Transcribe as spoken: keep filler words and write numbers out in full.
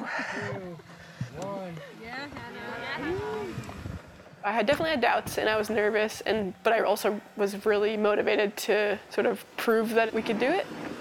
One. Yeah, Hannah. I had definitely had doubts and I was nervous, and but I also was really motivated to sort of prove that we could do it.